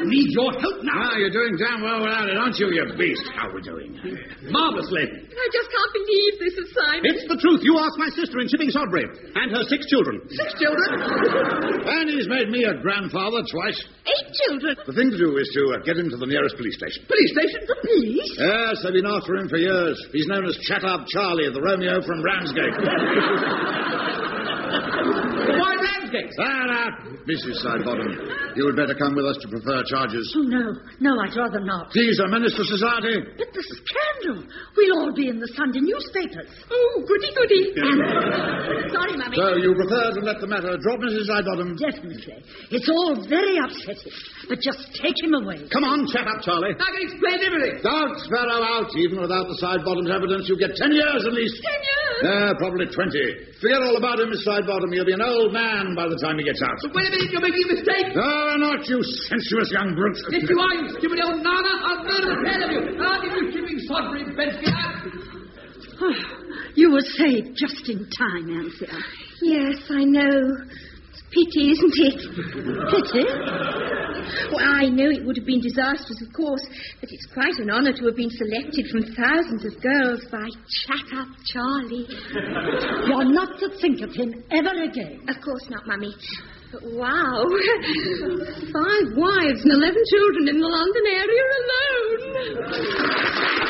need your help now. You're doing damn well without it, aren't you, you beast? How are we doing? Marvellously. I just can't believe this assignment. It's the truth. You asked my sister in Chipping Sodbury and her 6 children. 6 children? And he's made me a grandfather twice. 8 children? The thing to do is to get him to the nearest police station. Police station? The police? Yes, they've been after him for years. He's known as Chat-Up Charlie, the Romeo from Ramsgate. Why Ramsgate? Mrs. Sidebottom, you had better come with us to prefer charges. Oh, no, I'd rather not. He's a menace to society. But the scandal. We'll all be in the Sunday newspapers. Oh, goody. Sorry, Mummy. So you prefer to let the matter drop, Mrs. Sidebottom? Definitely. It's all very upsetting. But just take him away. Come on, chat up, Charlie. I can explain everything. Don't sparrow out. Even without the Sidebottom's evidence, you'll get 10 years at least. 10 years? Probably 20. Forget all about him, Miss Sidebottom. He'll be an old man by the time he gets out. But wait a minute, you're making a mistake. No, not you sensuous young brute. Yes, you are, you stupid old nana. I'll murder the pair of you. I'll give you Chipping Sodbury, Bensky. You were saved just in time, Anthea. Yes, I know. It's pity, isn't it? Pity? Well, I know it would have been disastrous, of course, but it's quite an honour to have been selected from thousands of girls by Chat-Up Charlie. You're not to think of him ever again. Of course not, Mummy. But wow. 5 wives and 11 children in the London area alone.